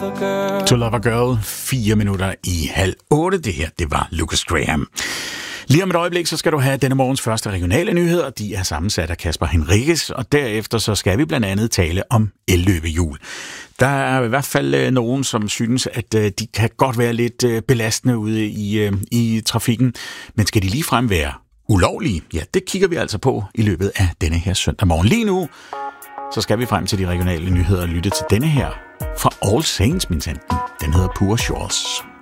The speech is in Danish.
To Love a Girl, 4 minutter i 7:30. Det her, det var Lucas Graham. Lige om et øjeblik, så skal du have denne morgens første regionale nyheder. De er sammensat af Kasper Henriques, og derefter så skal vi blandt andet tale om elløbehjul. Der er i hvert fald nogen, som synes, at de kan godt være lidt belastende ude i trafikken, men skal de ligefrem være ulovlige? Ja, det kigger vi altså på i løbet af denne her søndag morgen. Lige nu, så skal vi frem til de regionale nyheder og lytte til denne her fra All Saints, min tante. Den hedder Poor Shores.